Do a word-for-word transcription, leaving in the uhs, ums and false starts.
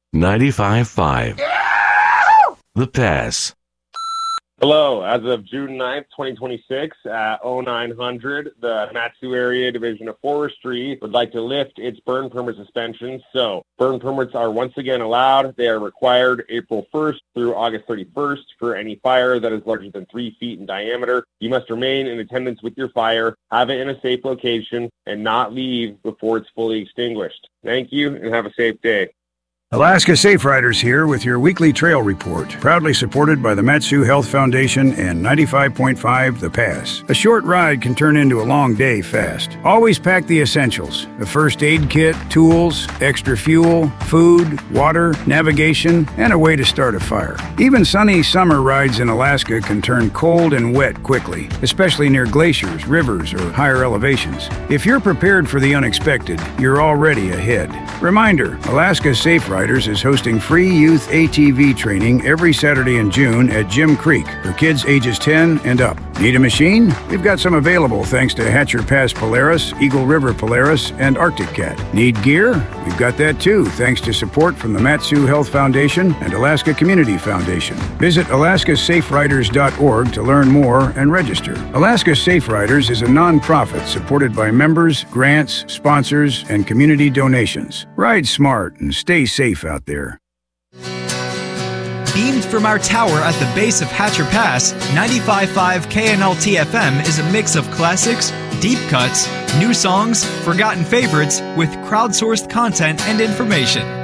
ninety-five point five. The Pass. Hello. As of June ninth, twenty twenty-six, at oh nine hundred, the Mat-Su Area Division of Forestry would like to lift its burn permit suspension. So, burn permits are once again allowed. They are required April first through August thirty-first for any fire that is larger than three feet in diameter. You must remain in attendance with your fire, have it in a safe location, and not leave before it's fully extinguished. Thank you, and have a safe day. Alaska Safe Riders here with your weekly trail report, proudly supported by the Mat-Su Health Foundation and ninety-five point five The Pass. A short ride can turn into a long day fast. Always pack the essentials: a first aid kit, tools, extra fuel, food, water, navigation, and a way to start a fire. Even sunny summer rides in Alaska can turn cold and wet quickly, especially near glaciers, rivers, or higher elevations. If you're prepared for the unexpected, you're already ahead. Reminder, Alaska Safe Riders is hosting free youth A T V training every Saturday in June at Jim Creek for kids ages ten and up. Need a machine? We've got some available thanks to Hatcher Pass Polaris, Eagle River Polaris, and Arctic Cat. Need gear? We've got that too thanks to support from the Mat-Su Health Foundation and Alaska Community Foundation. Visit alaska safe riders dot org to learn more and register. Alaska Safe Riders is a non-profit supported by members, grants, sponsors, and community donations. Ride smart and stay safe out there. Beamed from our tower at the base of Hatcher Pass, ninety-five point five K N L T F M is a mix of classics, deep cuts, new songs, forgotten favorites, with crowdsourced content and information.